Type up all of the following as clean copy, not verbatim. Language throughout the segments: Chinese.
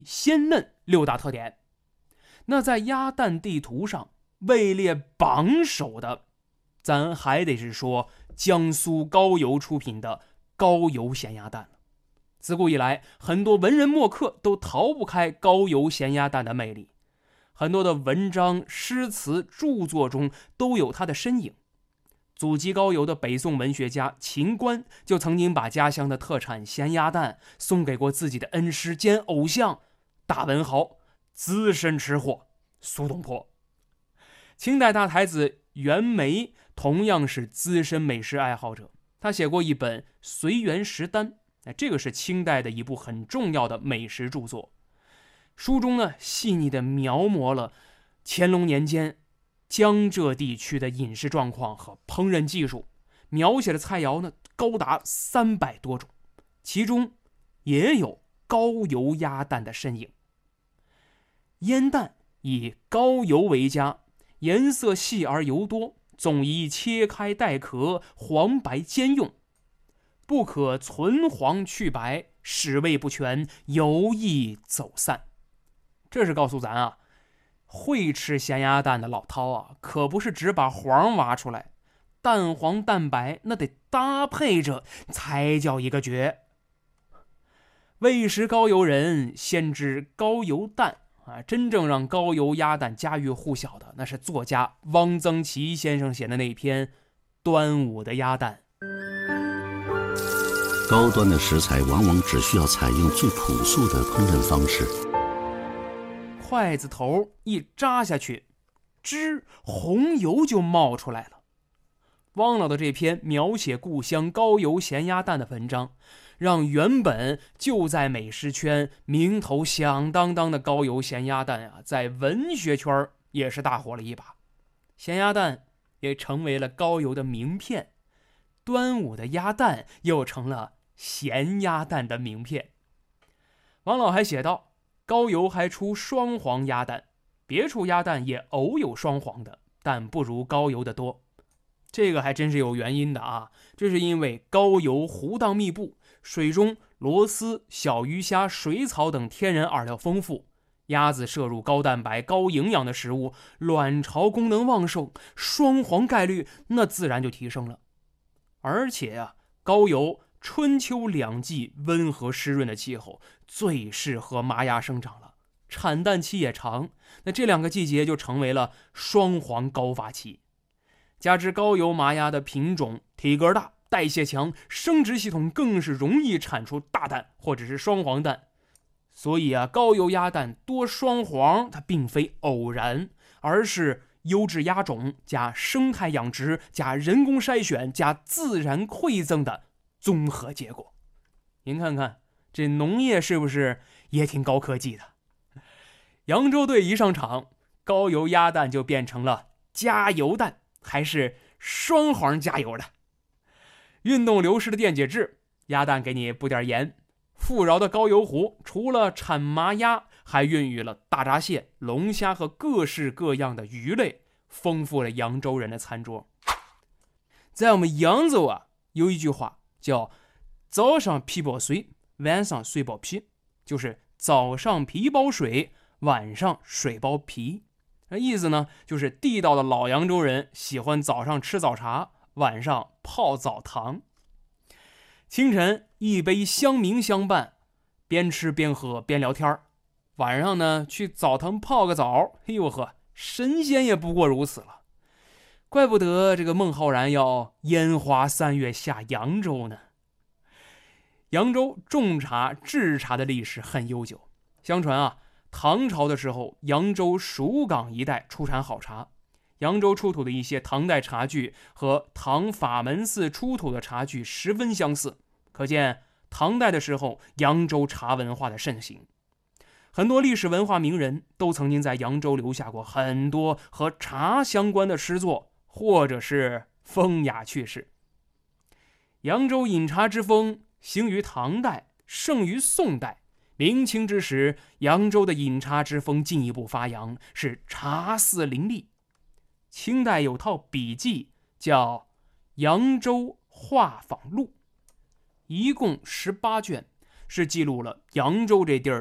鲜嫩6大特点。那在鸭蛋地图上位列榜首的，咱还得是说江苏高邮出品的高邮咸鸭蛋了。自古以来，很多文人墨客都逃不开高邮咸鸭蛋的魅力，很多的文章、诗词、著作中都有它的身影。祖籍高邮的北宋文学家秦观就曾经把家乡的特产咸鸭蛋送给过自己的恩师兼偶像大文豪、资深吃货苏东坡。清代大才子袁枚同样是资深美食爱好者，他写过一本《随园食单》，这个是清代的一部很重要的美食著作。书中呢，细腻地描摹了乾隆年间江浙地区的饮食状况和烹饪技术，描写的菜肴呢高达300多种，其中也有高邮鸭蛋的身影。腌蛋以高邮为佳，颜色细而油多，总宜切开带壳，黄白兼用，不可存黄去白，使味不全，油易走散。这是告诉咱啊，会吃咸鸭蛋的老饕啊，可不是只把黄挖出来，蛋黄蛋白那得搭配着才叫一个绝。为食高邮人，先知高邮蛋啊，真正让高邮鸭蛋家喻户晓的，那是作家汪曾祺先生写的那篇《端午的鸭蛋》。 高端的食材往往只需要采用最朴素的烹饪方式， 筷子头一扎下去，汁红油就冒出来了。汪老的这篇描写故乡高邮咸鸭蛋的文章，让原本就在美食圈名头响当当的高邮咸鸭蛋啊，在文学圈也是大火了一把。咸鸭蛋也成为了高邮的名片，端午的鸭蛋又成了咸鸭蛋的名片。汪老还写道，高邮还出双黄鸭蛋，别处鸭蛋也偶有双黄的，但不如高邮的多。这个还真是有原因的啊，这是因为高邮湖荡密布，水中螺丝、小鱼虾、水草等天然饵料丰富，鸭子摄入高蛋白、高营养的食物，卵巢功能旺盛，双黄概率那自然就提升了。而且啊，高邮春秋两季温和湿润的气候最适合麻鸭生长了，产蛋期也长，那这2个季节就成为了双黄高发期。加之高邮麻鸭的品种体格大、代谢强，生殖系统更是容易产出大蛋或者是双黄蛋，所以啊，高邮鸭蛋多双黄它并非偶然，而是优质鸭种加生态养殖加人工筛选加自然馈赠的综合结果。您看看这农业是不是也挺高科技的？扬州队一上场，高邮鸭蛋就变成了加油蛋，还是双黄加油的。运动流失的电解质，鸭蛋给你补点盐。富饶的高邮湖除了产麻鸭，还孕育了大闸蟹、龙虾和各式各样的鱼类，丰富了扬州人的餐桌。在我们扬州啊，有一句话叫早上皮包水，晚上水包皮，就是早上皮包水，晚上水包皮。意思呢，就是地道的老扬州人喜欢早上吃早茶，晚上泡澡堂。清晨一杯香茗相伴，边吃边喝边聊天，晚上呢去澡堂泡个澡，哎呦呵，神仙也不过如此了。怪不得这个孟浩然要烟花3月下扬州呢。扬州种茶制茶的历史很悠久，相传啊，唐朝的时候，扬州蜀港一带出产好茶。扬州出土的一些唐代茶具和唐法门寺出土的茶具十分相似，可见唐代的时候扬州茶文化的盛行。很多历史文化名人都曾经在扬州留下过很多和茶相关的诗作，或者是风雅趣事。扬州饮茶之风行于唐代，盛于宋代。明清之时，扬州的饮茶之风进一步发扬，是茶肆林立。清代有套笔记叫《扬州画舫录》，一共18卷，是记录了扬州这地儿的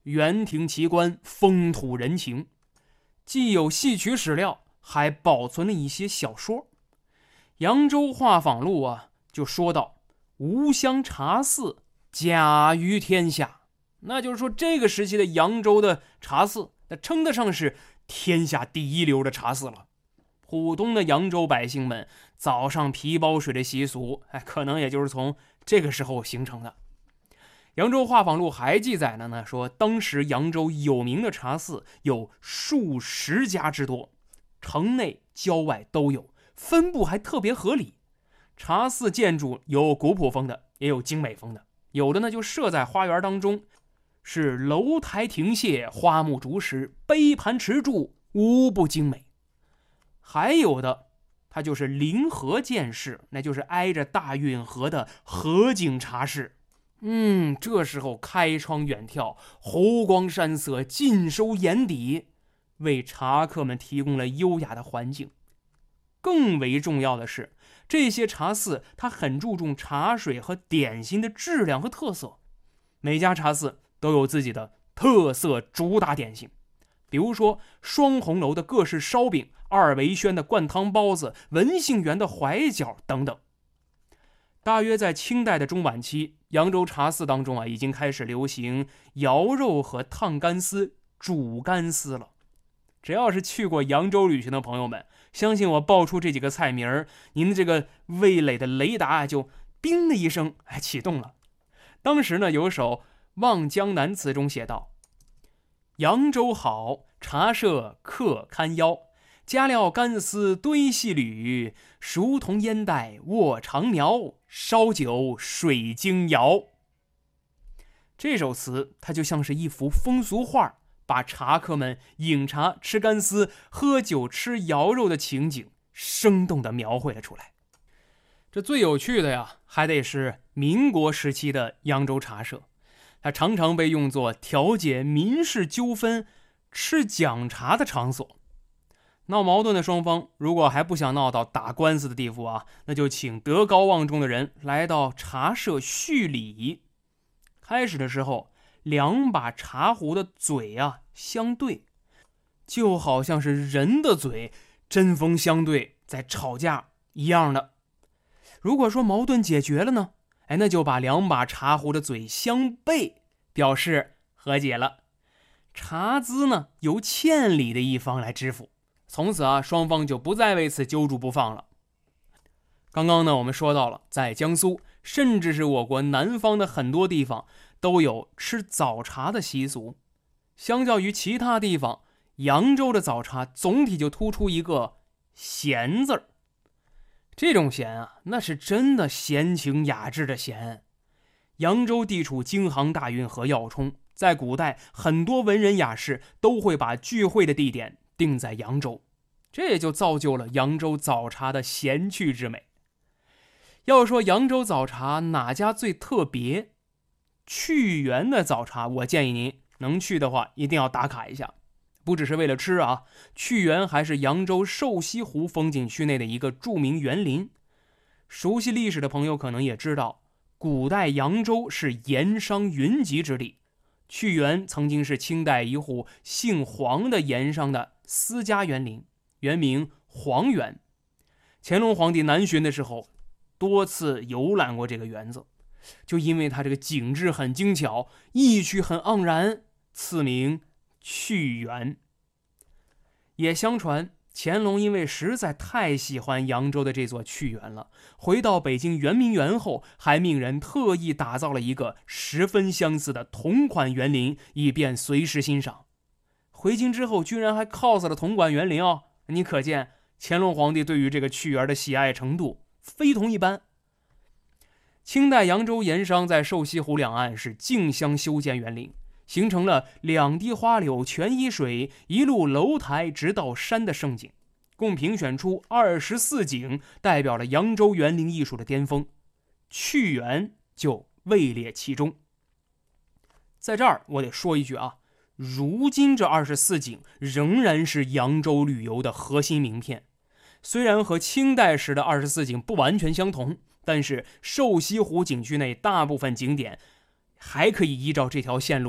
园亭奇观，风土人情，既有戏曲史料，还保存了一些小说。扬州画舫录啊，就说到吴香茶肆甲于天下，那就是说这个时期的扬州的茶肆，那称得上是天下第一流的茶肆了。普通的扬州百姓们早上皮包水的习俗，可能也就是从这个时候形成的。扬州画舫录还记载了呢，说当时扬州有名的茶肆有数十家之多，城内郊外都有，分布还特别合理。茶肆建筑有古朴风的，也有精美风的，有的呢就设在花园当中，是楼台亭榭，花木竹石，杯盘池柱，无不精美。还有的它就是临河建室，那就是挨着大运河的河景茶室。这时候开窗远眺，湖光山色尽收眼底，为茶客们提供了优雅的环境。更为重要的是，这些茶肆它很注重茶水和点心的质量和特色，每家茶肆都有自己的特色主打点心，比如说双红楼的各式烧饼，二维轩的灌汤包子，文杏园的怀饺等等。大约在清代的中晚期，扬州茶肆当中已经开始流行肴肉和烫干丝、煮干丝了。只要是去过扬州旅行的朋友们，相信我报出这几个菜名，您的这个味蕾的雷达就叮的一声启动了。当时呢，有首《望江南词》中写道：扬州好，茶社客堪邀，加料干丝堆细缕，熟同烟袋卧长苗，烧酒水晶窑。这首词它就像是一幅风俗画，把茶客们饮茶吃干丝、喝酒吃肴肉的情景生动地描绘了出来。这最有趣的呀，还得是民国时期的扬州茶社，它常常被用作调解民事纠纷、吃讲茶的场所。闹矛盾的双方如果还不想闹到打官司的地步那就请德高望重的人来到茶社叙礼。开始的时候，两把茶壶的嘴相对，就好像是人的嘴针锋相对在吵架一样的。如果说矛盾解决了呢，那就把两把茶壶的嘴相背，表示和解了。茶资呢由欠礼的一方来支付，从此双方就不再为此揪住不放了。刚刚呢我们说到了，在江苏甚至是我国南方的很多地方都有吃早茶的习俗。相较于其他地方，扬州的早茶总体就突出一个闲字儿。这种闲那是真的闲情雅致的闲。扬州地处京杭大运河要冲，在古代很多文人雅士都会把聚会的地点定在扬州，这也就造就了扬州早茶的闲趣之美。要说扬州早茶哪家最特别，趣园的早茶我建议您能去的话一定要打卡一下。不只是为了吃趣园还是扬州瘦西湖风景区内的一个著名园林。熟悉历史的朋友可能也知道，古代扬州是盐商云集之地，趣园曾经是清代一户姓黄的盐商的私家园林，原名黄园。乾隆皇帝南巡的时候多次游览过这个园子，就因为它这个景致很精巧，意趣很盎然，赐名趣园。也相传乾隆因为实在太喜欢扬州的这座趣园了，回到北京圆明园后，还命人特意打造了一个十分相似的同款园林，以便随时欣赏。回京之后居然还 cos 了同款园林你可见乾隆皇帝对于这个趣园的喜爱程度非同一般。清代扬州盐商在瘦西湖两岸是竞相修建园林，形成了两滴花柳全依水，一路楼台直到山的盛景，共评选出24景，代表了扬州园林艺术的巅峰，趣园就位列其中。在这儿我得说一句如今这24景仍然是扬州旅游的核心名片。虽然和清代时的24景不完全相同，但是瘦西湖景区内大部分景点还可以依照这条线路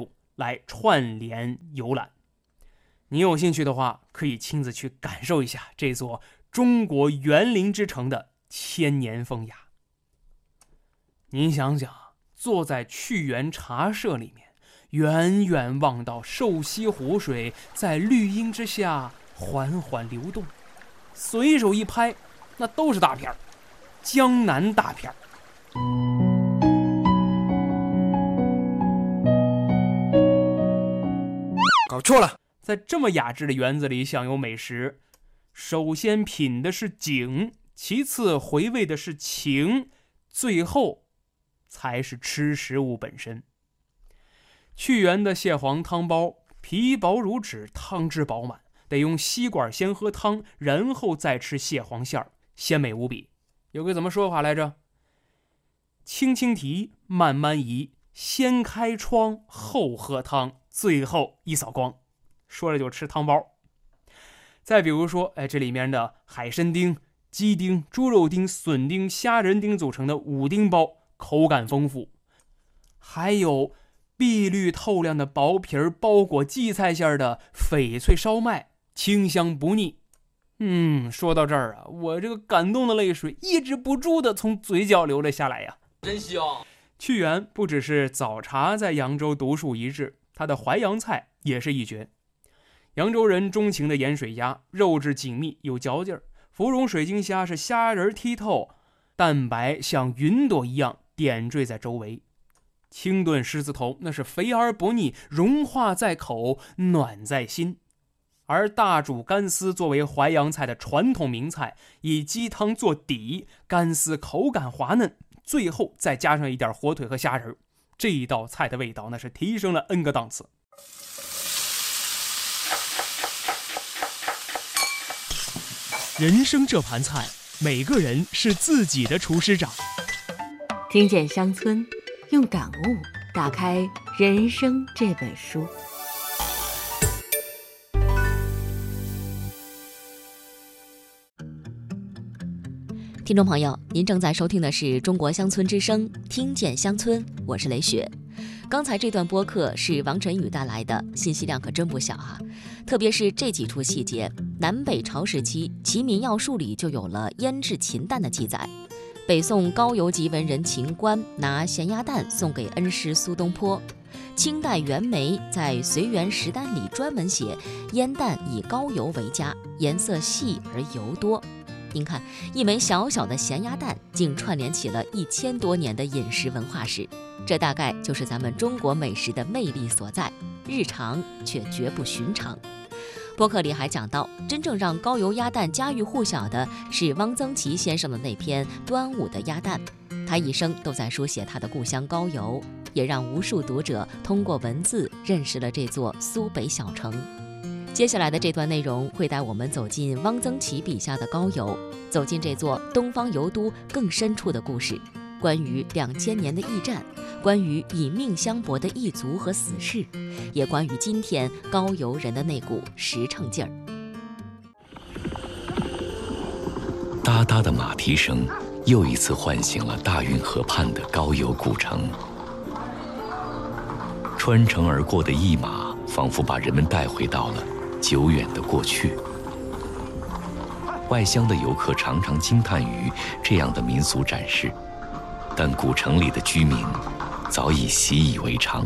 来串联游览。你有兴趣的话，可以亲自去感受一下这座中国园林之城的千年风雅。您想想，坐在趣园茶社里面，远远望到瘦西湖水在绿荫之下缓缓流动，随手一拍，那都是大片儿，江南大片儿。 搞错了， 在这么雅致的园子里享用美食，首先品的是景，其次回味的是情，最后才是吃食物本身。趣园的蟹黄汤包，皮薄如纸，汤汁饱满，得用吸管先喝汤，然后再吃蟹黄馅儿，鲜美无比。有个怎么说法来着？轻轻提，慢慢移，先开窗后喝汤，最后一扫光。说了就吃汤包。再比如说，这里面的海参丁、鸡丁、猪肉丁、笋丁、虾仁丁组成的五丁包，口感丰富。还有碧绿透亮的薄皮儿包裹荠菜馅的翡翠烧麦，清香不腻。说到这儿啊，我这个感动的泪水抑制不住的从嘴角流了下来呀， 真香！ 趣园不只是早茶在扬州独树一帜，它的淮扬菜也是一绝。扬州人钟情的盐水鸭，肉质紧密有嚼劲儿；芙蓉水晶虾是虾仁剔透，蛋白像云朵一样点缀在周围。清炖狮子头那是肥而不腻，融化在口，暖在心。而大煮干丝作为淮扬菜的传统名菜，以鸡汤做底，干丝口感滑嫩，最后再加上一点火腿和虾仁，这一道菜的味道那是提升了 N 个档次。 人生这盘菜，每个人是自己的厨师长。 听见乡村，用感悟打开人生这本书。 听众朋友，您正在收听的是中国乡村之声，听见乡村，我是雷雪。刚才这段播客是王晨宇带来的，信息量可真不小啊！特别是这几处细节，南北朝时期《齐民要术》里就有了腌制禽蛋的记载。北宋高邮籍文人秦观拿咸鸭蛋送给恩师苏东坡。清代袁枚在《随园食单》里专门写腌蛋以高邮为佳，颜色细而油多。您看，一枚小小的咸鸭蛋竟串联起了1000多年的饮食文化史，这大概就是咱们中国美食的魅力所在，日常却绝不寻常。播客里还讲到，真正让高邮鸭蛋家喻户晓的是汪曾祺先生的那篇《端午的鸭蛋》，他一生都在书写他的故乡高邮，也让无数读者通过文字认识了这座苏北小城。接下来的这段内容会带我们走进汪曾祺笔下的高邮，走进这座东方邮都更深处的故事，关于2000年的驿站，关于以命相搏的异族和死士，也关于今天高邮人的那股实诚劲儿。 哒哒的马蹄声又一次唤醒了大运河畔的高邮古城。穿城而过的驿马仿佛把人们带回到了久远的过去。外乡的游客常常惊叹于这样的民俗展示，但古城里的居民早已习以为常。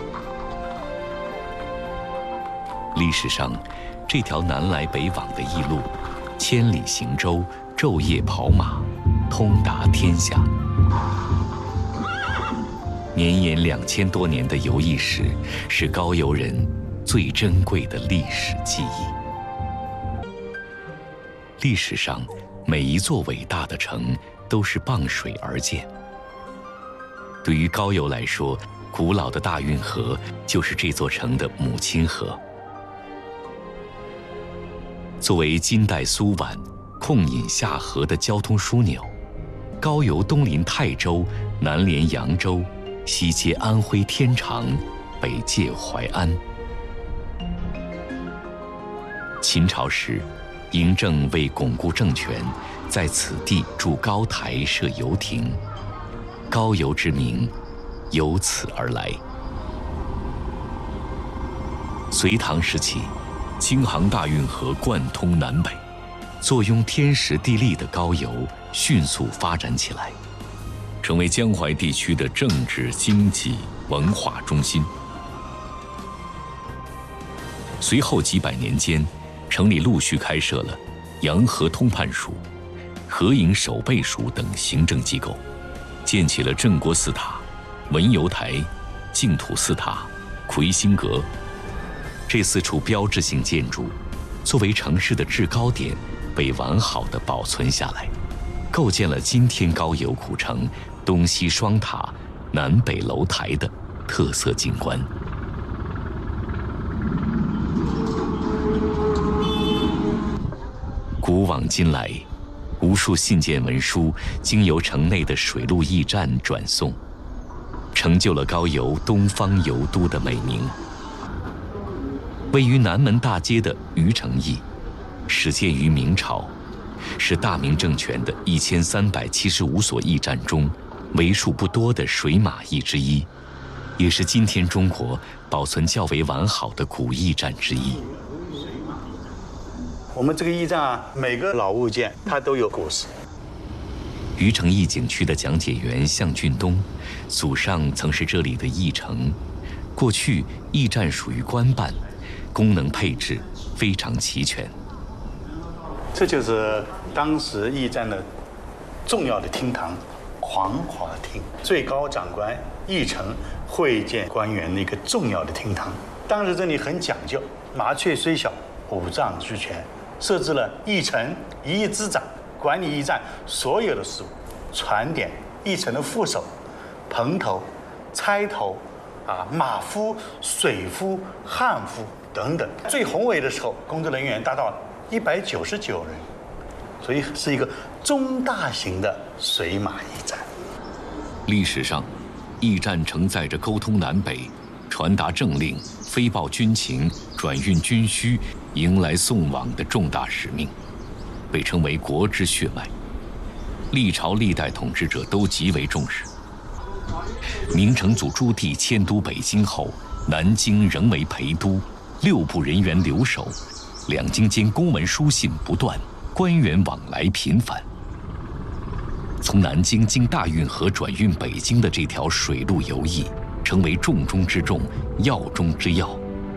历史上，这条南来北往的驿路，千里行舟，昼夜跑马，通达天下。绵延2000多年的游驿史，是高邮人最珍贵的历史记忆。历史上，每一座伟大的城都是傍水而建。对于高邮来说，古老的大运河就是这座城的母亲河。作为金代苏皖控引下河的交通枢纽，高邮东临泰州，南连扬州，西接安徽天长，北界淮安。秦朝时，嬴政为巩固政权，在此地筑高台设游亭，高邮之名由此而来。 隋唐时期，京杭大运河贯通南北，坐拥天时地利的高邮迅速发展起来，成为江淮地区的政治、经济、文化中心。随后几百年间，城里陆续开设了洋河通判署、河营守备署等行政机构，建起了镇国寺塔、文游台、净土寺塔、魁星阁。这4处标志性建筑，作为城市的制高点，被完好地保存下来，构建了今天高邮古城东西双塔、南北楼台的特色景观。古往今来，无数信件文书经由城内的水陆驿站转送，成就了高邮东方邮都的美名。位于南门大街的余城驿，始建于明朝，是大明政权的1375所驿站中为数不多的水马驿之一，也是今天中国保存较为完好的古驿站之一。 我们这个驿站啊，每个老物件它都有故事。 余城驿景区的讲解员向俊东，祖上曾是这里的驿丞，过去驿站属于官办，功能配置非常齐全。 这就是当时驿站的重要的厅堂，黄华厅，最高长官驿丞会见官员的一个重要的厅堂。当时这里很讲究，麻雀虽小，五脏俱全，设置了驿丞、驿之长，管理驿站所有的事务，传点驿丞的副手、棚头、差头、马夫、水夫、汉夫等等。最宏伟的时候，工作人员达到199人，所以是一个中大型的水马驿站。 历史上，驿站承载着沟通南北、传达政令、飞报军情、转运军需、迎来送往的重大使命，被称为国之血脉。历朝历代统治者都极为重视。明成祖朱棣迁都北京后，南京仍为陪都，6部人员留守，两京间公文书信不断，官员往来频繁。从南京经大运河转运北京的这条水路游驿，成为重中之重、要中之要。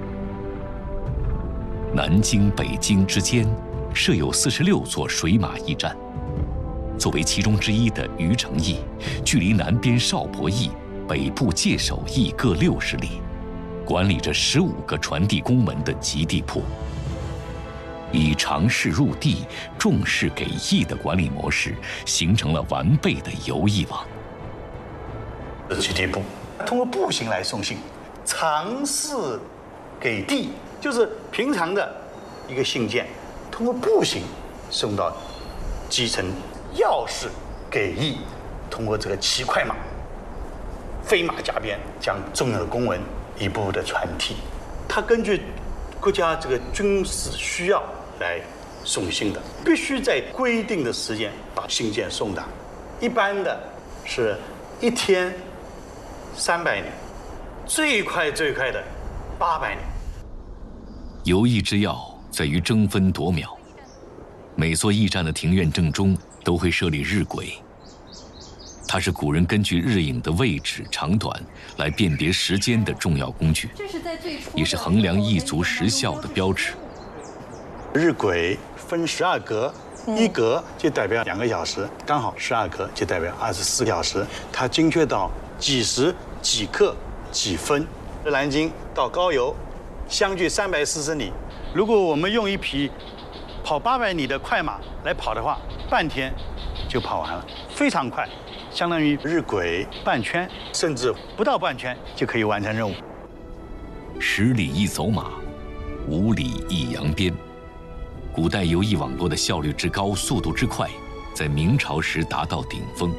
南京、北京之间设有46座水马驿站，作为其中之一的余城驿，距离南边邵伯驿、北部界首驿各60里，管理着15个传递公文的集地铺。以常事入地、重事给驿的管理模式，形成了完备的邮驿网。 集地铺通过步行来送信，常事给地，就是平常的一个信件，通过步行送到基层；要事给驿，通过这个骑快马、飞马加鞭，将重要的公文一步步的传递。它根据国家这个军事需要来送信的，必须在规定的时间把信件送达。一般的是1天300里，最快的800里。 邮驿之要在于争分夺秒，每座驿站的庭院正中都会设立日晷，它是古人根据日影的位置长短来辨别时间的重要工具，也是衡量驿卒时效的标尺。 日晷分12格，一格就代表2个小时，刚好12格就代表24小时，它精确到几时、几刻、几分。南京到高邮相距340里，如果我们用一匹跑800里的快马来跑的话，半天就跑完了，非常快，相当于日晷半圈，甚至不到半圈就可以完成任务。 10里一走马，5里一扬鞭。古代邮驿网络的效率之高、速度之快，在明朝时达到顶峰。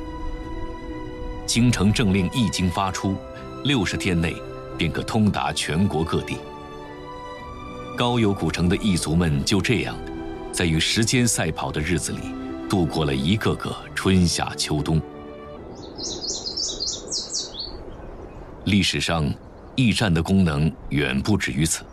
京城政令一经发出，60天内便可通达全国各地。高邮古城的驿卒们就这样，在与时间赛跑的日子里，度过了一个个春夏秋冬。历史上， 驿站的功能远不止于此。